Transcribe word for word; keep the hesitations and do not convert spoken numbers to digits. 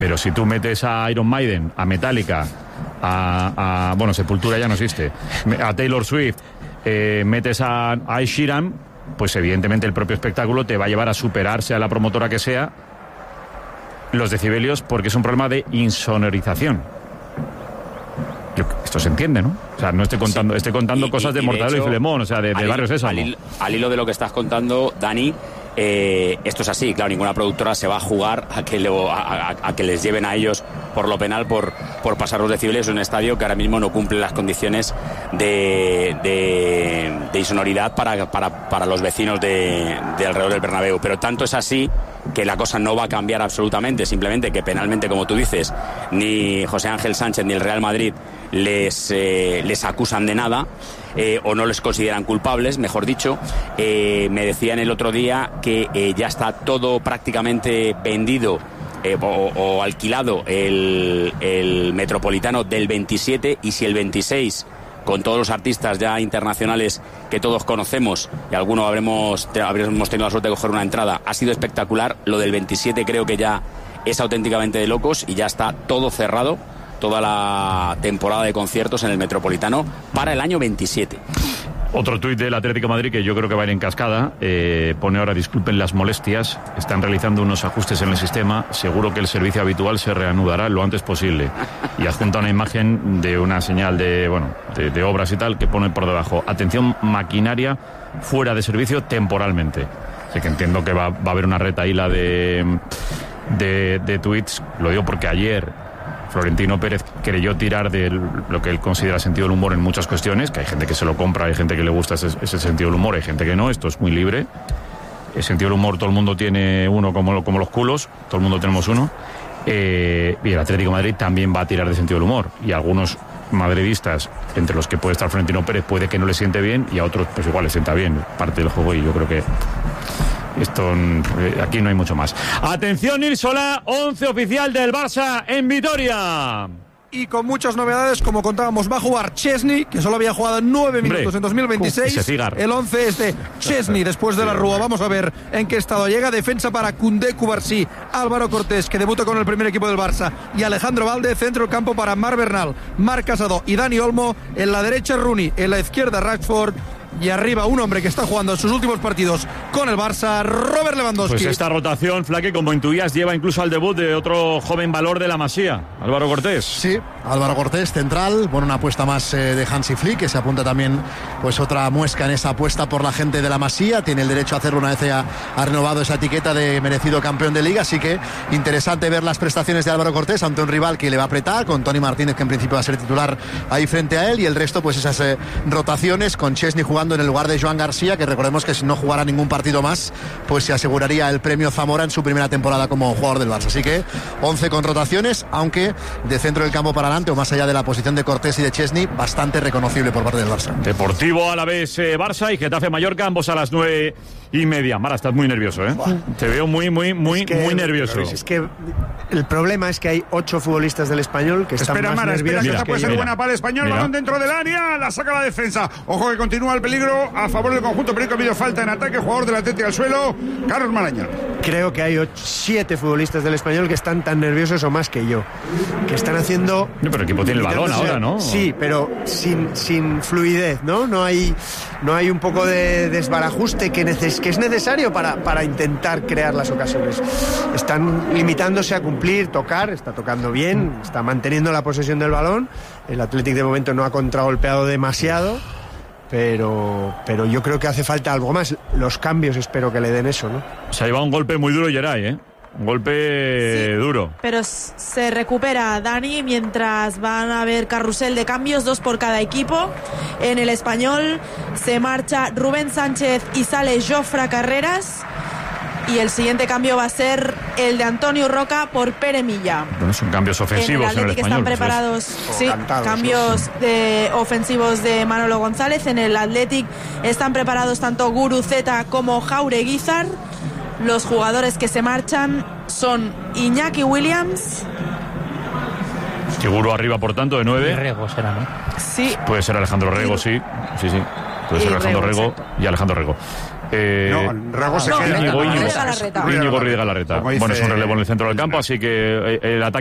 Pero si tú metes a Iron Maiden, a Metallica, a, a bueno, Sepultura ya no existe, a Taylor Swift, eh, metes a, a Ed Sheeran, pues evidentemente el propio espectáculo te va a llevar a superar, sea la promotora que sea, los decibelios, porque es un problema de insonorización. Yo, esto se entiende, ¿no? O sea, no estoy contando, sí. estoy contando y, cosas y, de Mortadelo y Filemón, o sea, de, de Barrio Sésamo. Al hilo, al hilo de lo que estás contando, Dani, eh, esto es así, claro, ninguna productora se va a jugar a que, lo, a, a, a que les lleven a ellos por lo penal por, por pasar los decibelios en un estadio que ahora mismo no cumple las condiciones de, de, de insonoridad para, para, para los vecinos de, de alrededor del Bernabéu. Pero tanto es así que la cosa no va a cambiar absolutamente, simplemente que penalmente, como tú dices, ni José Ángel Sánchez ni el Real Madrid les, eh, les acusan de nada, eh, o no les consideran culpables, mejor dicho. Eh, me decían el otro día que eh, ya está todo prácticamente vendido eh, o, o alquilado el, el Metropolitano del veintisiete, y si el veintiséis, con todos los artistas ya internacionales que todos conocemos, y algunos habremos, habremos tenido la suerte de coger una entrada, ha sido espectacular. Lo del veintisiete creo que ya es auténticamente de locos, y ya está todo cerrado, toda la temporada de conciertos en el Metropolitano para el año veintisiete. Otro tuit del Atlético de Madrid que yo creo que va a ir en cascada, eh, pone ahora: disculpen las molestias, están realizando unos ajustes en el sistema, seguro que el servicio habitual se reanudará lo antes posible. Y adjunta una imagen de una señal de, bueno, de, de obras y tal, que pone por debajo: atención, maquinaria fuera de servicio temporalmente. Así que entiendo que va, va a haber una retaíla de, de, de tuits. Lo digo porque ayer Florentino Pérez creyó tirar de lo que él considera sentido del humor en muchas cuestiones, que hay gente que se lo compra, hay gente que le gusta ese, ese sentido del humor, hay gente que no, esto es muy libre. El sentido del humor todo el mundo tiene uno, como, como los culos, todo el mundo tenemos uno. Eh, y el Atlético de Madrid también va a tirar de sentido del humor, y algunos madridistas, entre los que puede estar Florentino Pérez, puede que no le siente bien, y a otros pues igual le sienta bien, parte del juego, y yo creo que esto, aquí no hay mucho más. Atención, Irsola, once oficial del Barça en Vitoria. Y con muchas novedades, como contábamos, va a jugar Chesney, que solo había jugado nueve minutos Hombre, en dos mil veintiséis. El once es de Chesney después de la Rúa. Vamos a ver en qué estado llega. Defensa para Koundé, Cubarsí, Álvaro Cortés, que debuta con el primer equipo del Barça, y Alejandro Valde. Centro del campo para Marc Bernal, Marc Casado y Dani Olmo. En la derecha Rooney, en la izquierda Rashford. Y arriba un hombre que está jugando sus últimos partidos con el Barça, Robert Lewandowski. Pues esta rotación, Flaque, como intuías, lleva incluso al debut de otro joven valor de la Masía, Álvaro Cortés. Sí, Álvaro Cortés, central. Bueno, una apuesta más eh, de Hansi Flick, que se apunta también pues otra muesca en esa apuesta por la gente de la Masía. Tiene el derecho a hacerlo una vez ha, ha renovado esa etiqueta de merecido campeón de Liga. Así que interesante ver las prestaciones de Álvaro Cortés ante un rival que le va a apretar, con Toni Martínez, que en principio va a ser titular ahí frente a él, y el resto pues esas eh, rotaciones, con Chesney jugando en el lugar de Joan García, que recordemos que si no jugara ningún partido más, pues se aseguraría el premio Zamora en su primera temporada como jugador del Barça. Así que once con rotaciones, aunque de centro del campo para adelante, o más allá de la posición de Cortés y de Chesney, bastante reconocible por parte del Barça. Deportivo Alavés, eh, Barça, y Getafe Mallorca, ambos a las nueve y media. Mara, estás muy nervioso, ¿eh? Buah. Te veo muy, muy, muy, es que, muy nervioso. Es que el problema es que hay ocho futbolistas del Español que están espera, más Mara, nerviosos. Espera, que esta puede que ser yo. buena para el Español. Mira. Balón dentro del área, la saca la defensa. Ojo que continúa el peligro a favor del conjunto, pero ha habido falta en ataque. Jugador del Atlético al suelo, Carlos Marañón. Creo que hay ocho, siete futbolistas del Español que están tan nerviosos o más que yo, que están haciendo... No, pero el equipo tiene el balón ahora, ¿no? Sí, pero sin, sin fluidez, ¿no? No hay, no hay un poco de desbarajuste que, neces, que es necesario para, para intentar crear las ocasiones. Están limitándose a cumplir, tocar, está tocando bien, está manteniendo la posesión del balón. El Athletic de momento no ha contragolpeado demasiado, pero, pero yo creo que hace falta algo más. Los cambios espero que le den eso, ¿no? Se ha llevado un golpe muy duro Geray, ¿eh? Un golpe sí, duro. Pero se recupera Dani mientras van a haber carrusel de cambios, dos por cada equipo. En el Español se marcha Rubén Sánchez y sale Jofre Carreras. Y el siguiente cambio va a ser el de Antonio Roca por Pere Milla. Bueno, son cambios ofensivos en el, en el Español. Están preparados, pues, sí, cantados, cambios ¿no? de ofensivos de Manolo González. En el Athletic están preparados tanto Guruceta como Jaureguizar. Los jugadores que se marchan son Iñaki Williams. Seguro arriba, por tanto, de nueve. Rego será, ¿no? Sí. Puede ser Alejandro Rego, sí. Sí, sí. Puede ser Alejandro Rego, Rego y Alejandro Rego. Eh, no, Rago se no, queda. Íñigo, Íñigo, Íñigo, Galarreta. Íñigo Ruiz de Galarreta. Como dice- Bueno, es un relevo en el centro del campo, así que el ataque